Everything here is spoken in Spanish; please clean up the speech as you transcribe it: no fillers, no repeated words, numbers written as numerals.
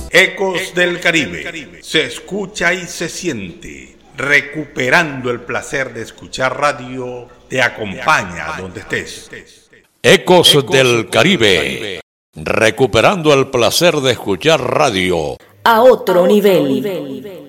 Ecos del Caribe. Se escucha y se siente. Recuperando el placer de escuchar radio, te acompaña donde estés. Ecos del Caribe. Recuperando el placer de escuchar radio a otro nivel.